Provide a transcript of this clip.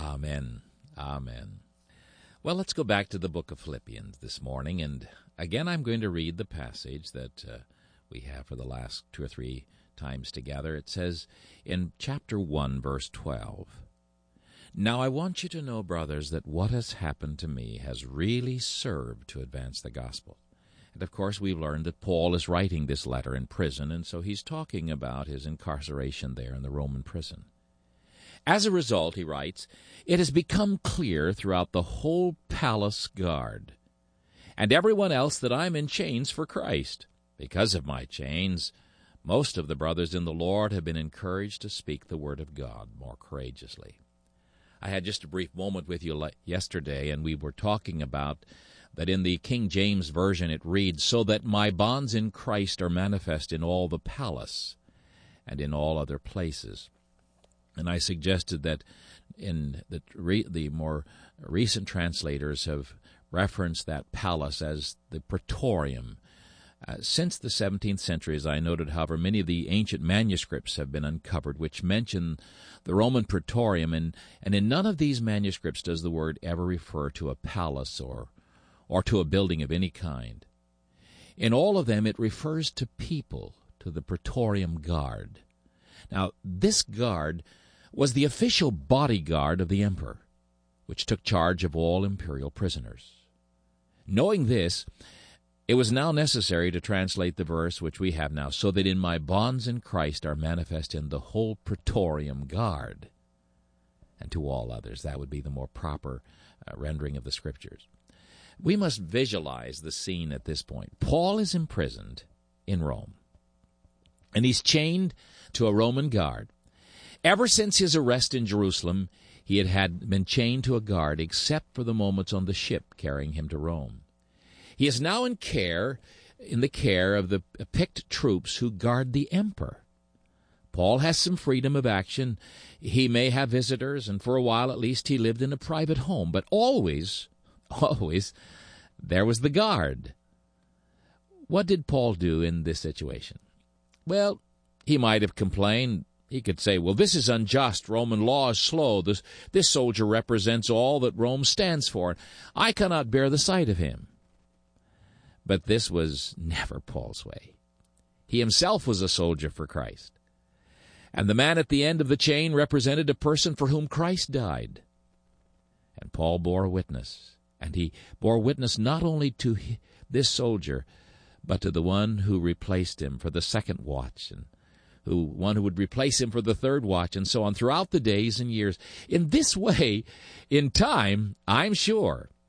Amen. Amen. Well, let's go back to the book of Philippians this morning, and again I'm going to read the passage that we have for the last 2 or 3 times together. It says in chapter 1, verse 12, "Now I want you to know, brothers, that what has happened to me has really served to advance the gospel." And of course we've learned that Paul is writing this letter in prison, and so he's talking about his incarceration there in the Roman prison. As a result, he writes, "It has become clear throughout the whole palace guard and everyone else that I'm in chains for Christ. Because of my chains, most of the brothers in the Lord have been encouraged to speak the word of God more courageously." I had just a brief moment with you yesterday, and we were talking about that in the King James Version it reads, "So that my bonds in Christ are manifest in all the palace and in all other places." And I suggested that in the more recent translators have referenced that palace as the Praetorium. Since the 17th century, as I noted, however, many of the ancient manuscripts have been uncovered which mention the Roman Praetorium, and in none of these manuscripts does the word ever refer to a palace or to a building of any kind. In all of them it refers to people, to the Praetorium Guard. Now, this guard was the official bodyguard of the emperor, which took charge of all imperial prisoners. Knowing this, it was now necessary to translate the verse which we have now, "So that in my bonds in Christ are manifest in the whole Praetorium Guard," and to all others. That would be the more proper rendering of the Scriptures. We must visualize the scene at this point. Paul is imprisoned in Rome, and he's chained to a Roman guard. Ever since his arrest in Jerusalem, he had been chained to a guard except for the moments on the ship carrying him to Rome. He is now in the care of the picked troops who guard the emperor. Paul has some freedom of action. He may have visitors, and for a while at least he lived in a private home, but always, there was the guard. What did Paul do in this situation? Well, he might have complained. He could say, "Well, this is unjust. Roman law is slow. This soldier represents all that Rome stands for. I cannot bear the sight of him." But this was never Paul's way. He himself was a soldier for Christ. And the man at the end of the chain represented a person for whom Christ died. And Paul bore witness. And he bore witness not only to this soldier, but to the one who replaced him for the second watch, and one who would replace him for the third watch, and so on throughout the days and years. In this way, in time, I'm sure,